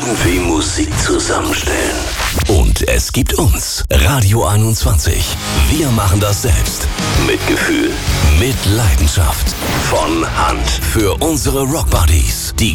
Wie Musik zusammenstellen. Und es gibt uns, Radio 21. Wir machen das selbst. Mit Gefühl, mit Leidenschaft. Von Hand. Für unsere Rockbuddies. Die